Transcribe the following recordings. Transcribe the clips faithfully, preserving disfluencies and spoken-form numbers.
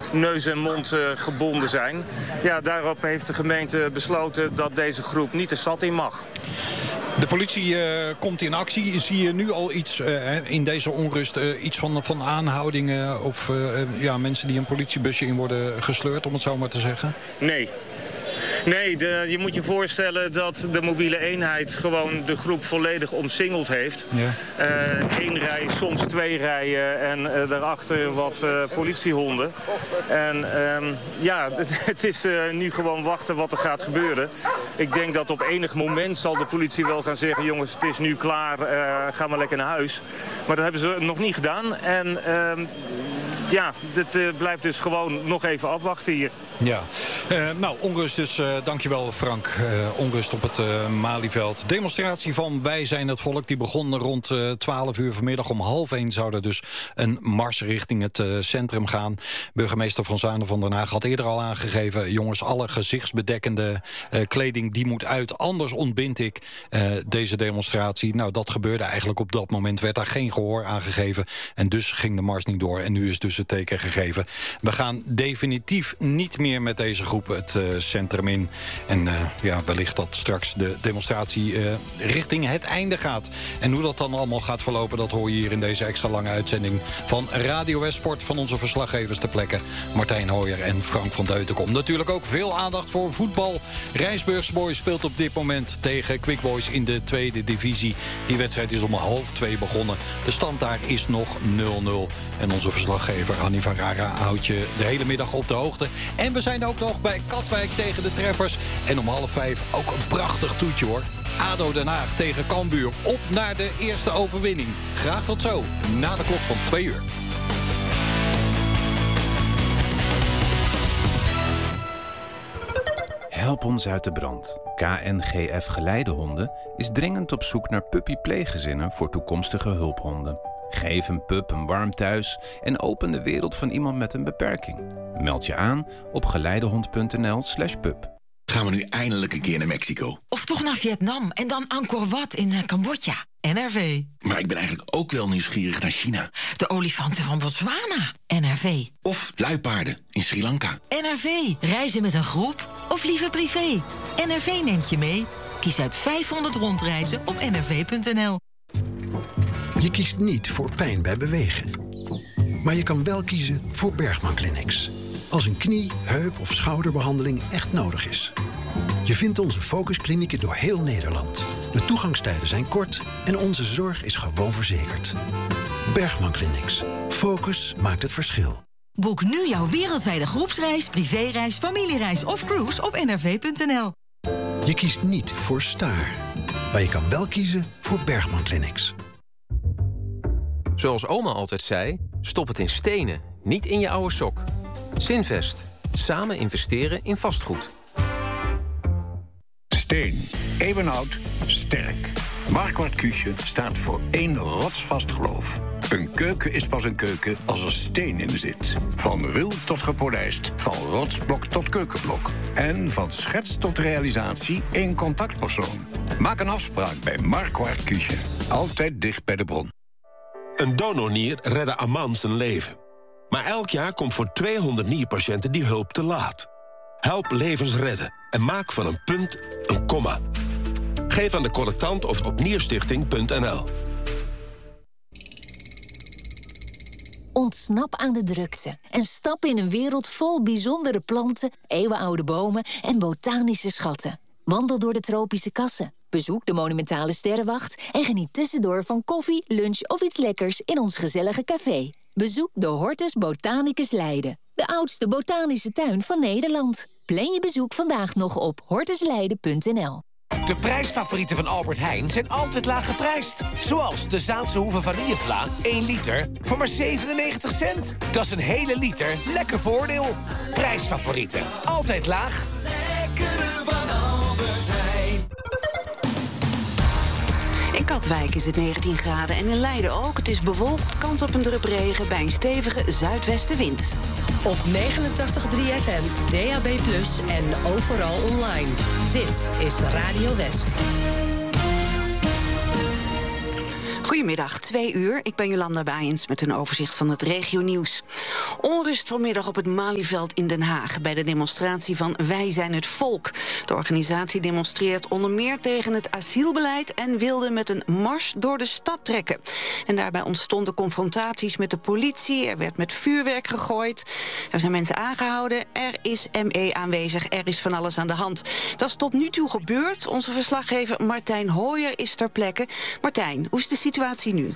neus en mond uh, gebonden zijn. Ja, daarop heeft de gemeente besloten dat deze groep niet de stad in mag. De politie uh, komt in actie. Zie je nu al iets uh, in deze onrust, uh, iets van, van aanhoudingen of uh, ja, mensen die een politiebusje in worden gesleurd, om het zo maar te zeggen? Nee. Nee, de, je moet je voorstellen dat de mobiele eenheid gewoon de groep volledig omsingeld heeft. Ja. Uh, Eén rij, soms twee rijen en uh, daarachter wat uh, politiehonden. En uh, ja, het, het is uh, nu gewoon wachten wat er gaat gebeuren. Ik denk dat op enig moment zal de politie wel gaan zeggen, jongens, het is nu klaar, uh, ga maar lekker naar huis. Maar dat hebben ze nog niet gedaan. En uh, ja, het uh, blijft dus gewoon nog even afwachten hier. Ja, uh, nou onrust dus, uh, dankjewel Frank. Uh, onrust op het uh, Malieveld. Demonstratie van Wij zijn het volk, die begon rond uh, twaalf uur vanmiddag. Om half één zou er dus een mars richting het uh, centrum gaan. Burgemeester Van Zanen van Den Haag had eerder al aangegeven, jongens, alle gezichtsbedekkende uh, kleding die moet uit, anders ontbind ik uh, deze demonstratie. Nou, dat gebeurde eigenlijk op dat moment, werd daar geen gehoor aan gegeven. En dus ging de mars niet door en nu is dus het teken gegeven. We gaan definitief niet meer met deze groep het uh, centrum in. En uh, ja, wellicht dat straks de demonstratie uh, richting het einde gaat. En hoe dat dan allemaal gaat verlopen, dat hoor je hier in deze extra lange uitzending van Radio Westsport van onze verslaggevers ter plekke, Martijn Hooijer en Frank van Deutenkom. Natuurlijk ook veel aandacht voor voetbal. Rijnsburgs Boys speelt op dit moment tegen Quick Boys in de tweede divisie. Die wedstrijd is om half twee begonnen. De stand daar is nog nul nul. En onze verslaggever Annie van Rara houdt je de hele middag op de hoogte. En we zijn ook nog bij Katwijk tegen de Treffers. En om half vijf ook een prachtig toetje hoor. ADO Den Haag tegen Cambuur. Op naar de eerste overwinning. Graag tot zo, na de klok van twee uur. Help ons uit de brand. K N G F Geleidehonden is dringend op zoek naar puppy-pleeggezinnen voor toekomstige hulphonden. Geef een pup een warm thuis en open de wereld van iemand met een beperking. Meld je aan op geleidehond.nl slash pup. Gaan we nu eindelijk een keer naar Mexico? Of toch naar Vietnam en dan Angkor Wat in uh, Cambodja. N R V. Maar ik ben eigenlijk ook wel nieuwsgierig naar China. De olifanten van Botswana. N R V. Of luipaarden in Sri Lanka. N R V. Reizen met een groep of liever privé. N R V neemt je mee. Kies uit vijfhonderd rondreizen op n r v punt n l. Je kiest niet voor pijn bij bewegen. Maar je kan wel kiezen voor Bergman Clinics. Als een knie, heup of schouderbehandeling echt nodig is. Je vindt onze focusklinieken door heel Nederland. De toegangstijden zijn kort en onze zorg is gewoon verzekerd. Bergman Clinics. Focus maakt het verschil. Boek nu jouw wereldwijde groepsreis, privéreis, familiereis of cruise op n r v punt n l. Je kiest niet voor Staar. Maar je kan wel kiezen voor Bergman Clinics. Zoals oma altijd zei, stop het in stenen, niet in je oude sok. Zinvest. Samen investeren in vastgoed. Steen. Eeuwenoud. Sterk. Marquardt Küche staat voor één rotsvast geloof. Een keuken is pas een keuken als er steen in zit. Van ruw tot gepolijst. Van rotsblok tot keukenblok. En van schets tot realisatie één contactpersoon. Maak een afspraak bij Marquardt Küche. Altijd dicht bij de bron. Een donornier redde Aman zijn leven. Maar elk jaar komt voor tweehonderd nierpatiënten die hulp te laat. Help levens redden en maak van een punt een komma. Geef aan de collectant of op nierstichting punt n l. Ontsnap aan de drukte en stap in een wereld vol bijzondere planten, eeuwenoude bomen en botanische schatten. Wandel door de tropische kassen, bezoek de monumentale sterrenwacht en geniet tussendoor van koffie, lunch of iets lekkers in ons gezellige café. Bezoek de Hortus Botanicus Leiden, de oudste botanische tuin van Nederland. Plan je bezoek vandaag nog op hortusleiden punt n l. De prijsfavorieten van Albert Heijn zijn altijd laag geprijsd. Zoals de Zaanse Hoeve vanillevla, één liter, voor maar zevenennegentig cent. Dat is een hele liter, lekker voordeel. Prijsfavorieten, altijd laag. Lekkere van Albert Heijn. In Katwijk is het negentien graden en in Leiden ook. Het is bewolkt, kans op een drupregen bij een stevige zuidwestenwind. Op negenentachtig komma drie F M, D A B plus, en overal online. Dit is Radio West. Goedemiddag, twee uur. Ik ben Jolanda Baaiens met een overzicht van het regionieuws. Onrust vanmiddag op het Malieveld in Den Haag bij de demonstratie van Wij zijn het volk. De organisatie demonstreert onder meer tegen het asielbeleid en wilde met een mars door de stad trekken. En daarbij ontstonden confrontaties met de politie, er werd met vuurwerk gegooid. Er zijn mensen aangehouden, er is M E aanwezig, er is van alles aan de hand. Dat is tot nu toe gebeurd. Onze verslaggever Martijn Hooyer is ter plekke. Martijn, hoe is de situatie nu?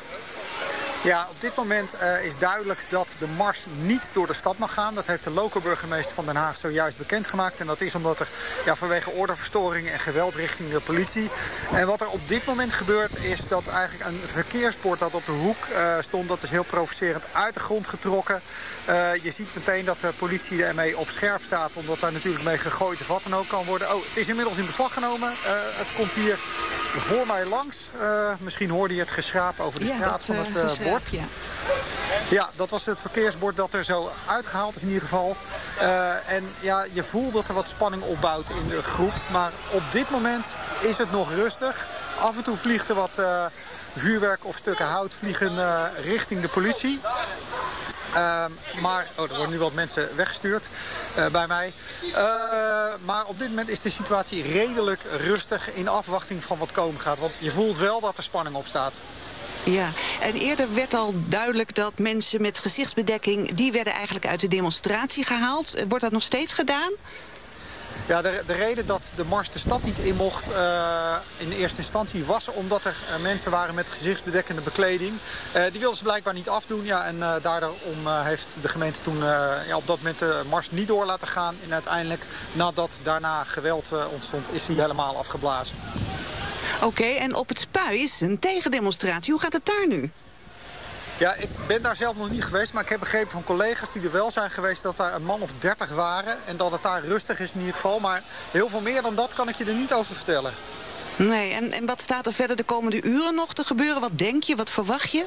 Ja, op dit moment uh, is duidelijk dat de mars niet door de stad mag gaan. Dat heeft de lokale burgemeester van Den Haag zojuist bekendgemaakt. En dat is omdat er ja, vanwege ordeverstoringen en geweld richting de politie. En wat er op dit moment gebeurt is dat eigenlijk een verkeersbord dat op de hoek uh, stond, dat is heel provocerend uit de grond getrokken. Uh, je ziet meteen dat de politie ermee op scherp staat, omdat daar natuurlijk mee gegooid of wat dan ook kan worden. Oh, het is inmiddels in beslag genomen. Uh, het komt hier voor mij langs. Uh, misschien hoorde je het geschraap over de ja, straat dat, van het uh, uh, bord. Ja. ja, dat was het verkeersbord dat er zo uitgehaald is in ieder geval. Uh, en ja, je voelt dat er wat spanning opbouwt in de groep. Maar op dit moment is het nog rustig. Af en toe vliegt er wat uh, vuurwerk of stukken hout vliegen uh, richting de politie. Uh, maar, oh, er worden nu wat mensen weggestuurd uh, bij mij. Uh, maar op dit moment is de situatie redelijk rustig in afwachting van wat komen gaat. Want je voelt wel dat er spanning op staat. Ja, en eerder werd al duidelijk dat mensen met gezichtsbedekking, die werden eigenlijk uit de demonstratie gehaald. Wordt dat nog steeds gedaan? Ja, de, de reden dat de mars de stad niet in mocht uh, in de eerste instantie was omdat er uh, mensen waren met gezichtsbedekkende bekleding. Uh, die wilden ze blijkbaar niet afdoen. Ja, en uh, daarom uh, heeft de gemeente toen uh, ja, op dat moment de mars niet door laten gaan. En uiteindelijk, nadat daarna geweld uh, ontstond, is hij helemaal afgeblazen. Oké, okay, en op het Spui is een tegendemonstratie. Hoe gaat het daar nu? Ja, ik ben daar zelf nog niet geweest, maar ik heb begrepen van collega's die er wel zijn geweest dat daar een man of dertig waren. En dat het daar rustig is in ieder geval. Maar heel veel meer dan dat kan ik je er niet over vertellen. Nee, en, en wat staat er verder de komende uren nog te gebeuren? Wat denk je, wat verwacht je?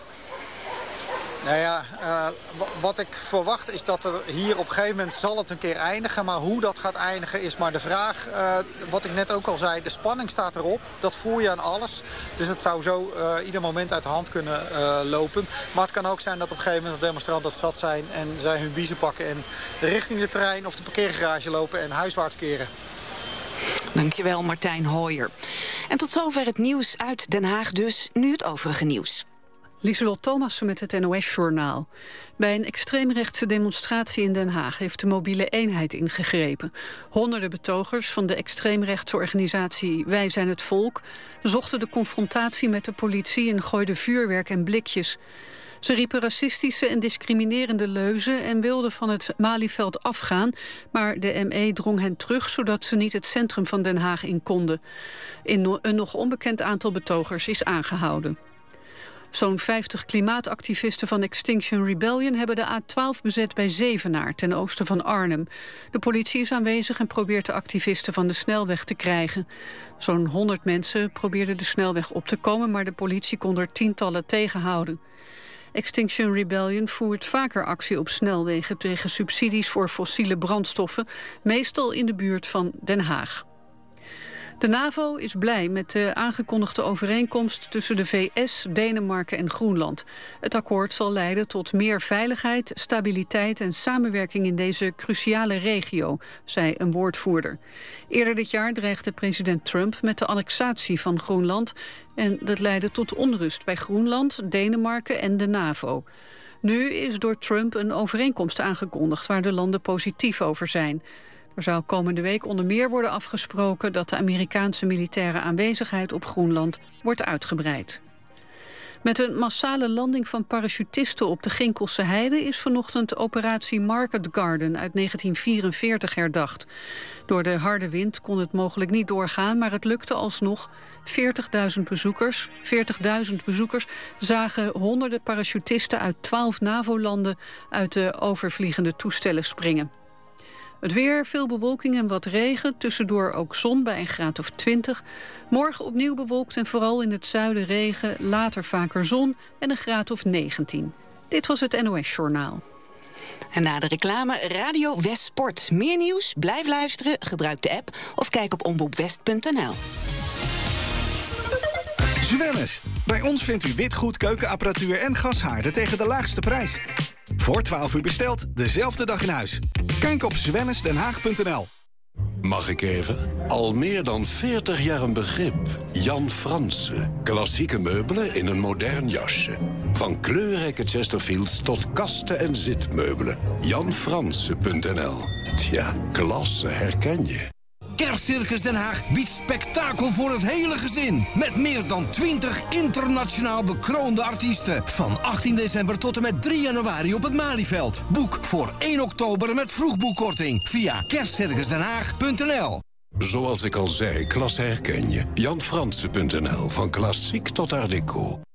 Nou ja, uh, wat ik verwacht is dat er hier op een gegeven moment zal het een keer eindigen. Maar hoe dat gaat eindigen is maar de vraag. Uh, wat ik net ook al zei, de spanning staat erop. Dat voel je aan alles. Dus het zou zo uh, ieder moment uit de hand kunnen uh, lopen. Maar het kan ook zijn dat op een gegeven moment de demonstranten dat zat zijn. En zij hun biezen pakken en richting de trein of de parkeergarage lopen en huiswaarts keren. Dankjewel, Martijn Hooyer. En tot zover het nieuws uit Den Haag dus. Nu het overige nieuws. Lieselot Thomassen met het N O S-journaal. Bij een extreemrechtse demonstratie in Den Haag heeft de mobiele eenheid ingegrepen. Honderden betogers van de extreemrechtse organisatie Wij zijn het volk zochten de confrontatie met de politie en gooiden vuurwerk en blikjes. Ze riepen racistische en discriminerende leuzen en wilden van het Malieveld afgaan, maar de M E drong hen terug zodat ze niet het centrum van Den Haag in konden. In een nog onbekend aantal betogers is aangehouden. Zo'n vijftig klimaatactivisten van Extinction Rebellion hebben de A twaalf bezet bij Zevenaar, ten oosten van Arnhem. De politie is aanwezig en probeert de activisten van de snelweg te krijgen. Zo'n honderd mensen probeerden de snelweg op te komen, maar de politie kon er tientallen tegenhouden. Extinction Rebellion voert vaker actie op snelwegen tegen subsidies voor fossiele brandstoffen, meestal in de buurt van Den Haag. De NAVO is blij met de aangekondigde overeenkomst tussen de V S, Denemarken en Groenland. Het akkoord zal leiden tot meer veiligheid, stabiliteit en samenwerking in deze cruciale regio, zei een woordvoerder. Eerder dit jaar dreigde president Trump met de annexatie van Groenland en dat leidde tot onrust bij Groenland, Denemarken en de NAVO. Nu is door Trump een overeenkomst aangekondigd waar de landen positief over zijn. Er zou komende week onder meer worden afgesproken dat de Amerikaanse militaire aanwezigheid op Groenland wordt uitgebreid. Met een massale landing van parachutisten op de Ginkelse Heide is vanochtend operatie Market Garden uit negentien vierenveertig herdacht. Door de harde wind kon het mogelijk niet doorgaan, maar het lukte alsnog. veertigduizend bezoekers, veertigduizend bezoekers zagen honderden parachutisten uit twaalf NAVO-landen uit de overvliegende toestellen springen. Het weer, veel bewolking en wat regen. Tussendoor ook zon bij een graad of twintig. Morgen opnieuw bewolkt en vooral in het zuiden regen. Later vaker zon en een graad of negentien. Dit was het N O S-journaal. En na de reclame Radio West Sport. Meer nieuws? Blijf luisteren, gebruik de app of kijk op omroep west punt n l. Zwemmes. Bij ons vindt u witgoed, keukenapparatuur en gashaarden tegen de laagste prijs. Voor twaalf uur besteld, dezelfde dag in huis. Kijk op zwemmes-den-haag punt n l. Mag ik even? Al meer dan veertig jaar een begrip. Jan Fransen. Klassieke meubelen in een modern jasje. Van kleurrijke Chesterfields tot kasten en zitmeubelen. jan fransen punt n l. Tja, klasse herken je. Kerstcircus Den Haag biedt spektakel voor het hele gezin. Met meer dan twintig internationaal bekroonde artiesten. Van achttien december tot en met drie januari op het Malieveld. Boek voor één oktober met vroegboekkorting via kerstcircus den haag punt n l. Zoals ik al zei, klasse herken je. jan fransen punt n l. Van klassiek tot art déco.